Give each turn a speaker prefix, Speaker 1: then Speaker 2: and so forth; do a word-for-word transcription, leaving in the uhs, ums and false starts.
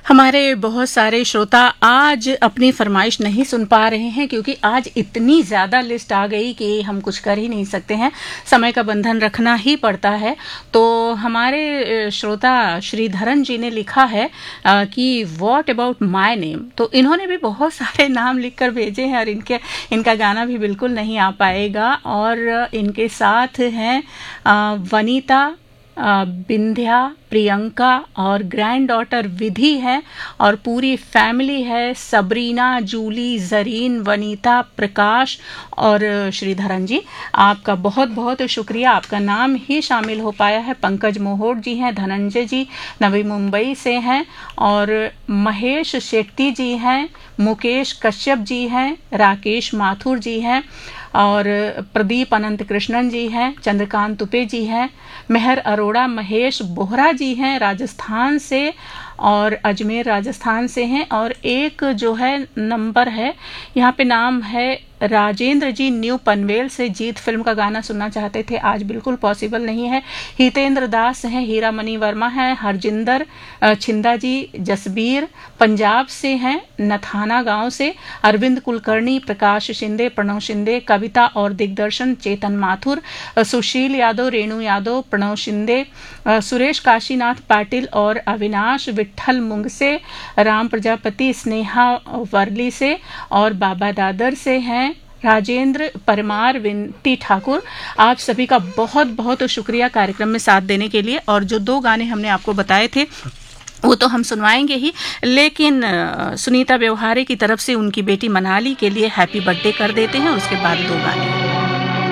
Speaker 1: हमारे बहुत सारे श्रोता आज अपनी फरमाइश नहीं सुन पा रहे हैं क्योंकि आज इतनी ज़्यादा लिस्ट आ गई कि हम कुछ कर ही नहीं सकते हैं, समय का बंधन रखना ही पड़ता है। तो हमारे श्रोता श्रीधरन जी ने लिखा है आ, कि व्हाट अबाउट माय नेम। तो इन्होंने भी बहुत सारे नाम लिखकर भेजे हैं और इनके इनका गाना भी बिल्कुल नहीं आ पाएगा। और इनके साथ हैं आ, वनीता, बिंध्या, प्रियंका और ग्रैंड डॉटर विधि है और पूरी फैमिली है, सबरीना, जूली, जरीन, वनीता, प्रकाश और श्रीधरन जी। आपका बहुत बहुत शुक्रिया, आपका नाम ही शामिल हो पाया है। पंकज मोहोट जी हैं, धनंजय जी नवी मुंबई से हैं और महेश शेट्टी जी हैं, मुकेश कश्यप जी हैं, राकेश माथुर जी हैं और प्रदीप अनंत कृष्णन जी हैं, चंद्रकांत तुपे जी हैं, मेहर अरोड़ा, महेश बोहरा जी हैं राजस्थान से और अजमेर राजस्थान से हैं। और एक जो है नंबर है, यहाँ पे नाम है राजेंद्र जी न्यू पनवेल से, जीत फिल्म का गाना सुनना चाहते थे, आज बिल्कुल पॉसिबल नहीं है। हितेंद्र दास हैं, हीरा मनी वर्मा हैं, हरजिंदर छिंदा जी जसबीर पंजाब से हैं, नथाना गांव से, अरविंद कुलकर्णी, प्रकाश शिंदे, प्रणव शिंदे, कविता और दिग्दर्शन, चेतन माथुर, सुशील यादव, रेणु यादव, प्रणव शिंदे, सुरेश काशीनाथ पाटिल और अविनाश विठल मुंग से, राम प्रजापति, स्नेहा वर्ली से और बाबा दादर से हैं, राजेंद्र परमार, विनती ठाकुर। आप सभी का बहुत बहुत शुक्रिया कार्यक्रम में साथ देने के लिए। और जो दो गाने हमने आपको बताए थे वो तो हम सुनवाएंगे ही, लेकिन सुनीता व्यवहारे की तरफ से उनकी बेटी मनाली के लिए हैप्पी बर्थडे कर देते हैं, उसके बाद दो गाने।